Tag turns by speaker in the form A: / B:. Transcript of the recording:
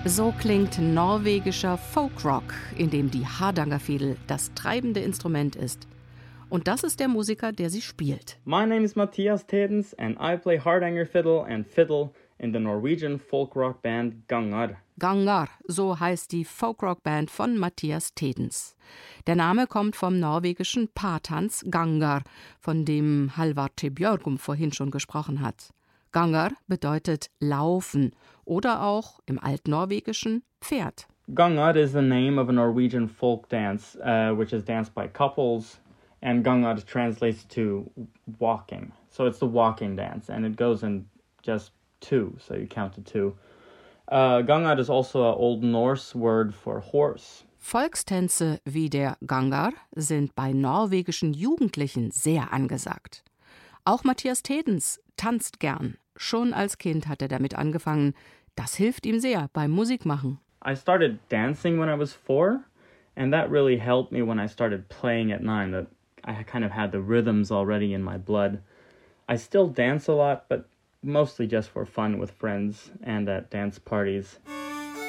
A: So klingt norwegischer Folkrock, in dem die Hardangerfiedel das treibende Instrument ist. Und das ist der Musiker, der sie spielt.
B: My name is Mathias Tedens and I play Hardanger fiddle and fiddle in the Norwegian folk rock band Gangar.
A: Gangar, so heißt die Folkrock-Band von Mathias Tedens. Der Name kommt vom norwegischen Paartanz Gangar, von dem Halvard T. Bjørgum vorhin schon gesprochen hat. Gangar bedeutet laufen oder auch im Altnorwegischen Pferd.
B: Gangar is the name of a Norwegian folk dance, which is danced by couples, and Gangar translates to walking. So it's the walking dance, and it goes in just two, so you count to two. Gangar is also an Old Norse word for horse.
A: Volkstänze wie der Gangar sind bei norwegischen Jugendlichen sehr angesagt. Auch Mathias Tedens tanzt gern. Schon als Kind hat er damit angefangen. Das hilft ihm sehr beim Musikmachen.
B: I started dancing when I was 4, and that really helped me when I started playing at 9. That I kind of had the rhythms already in my blood. I still dance a lot, but mostly just for fun with friends and at dance parties.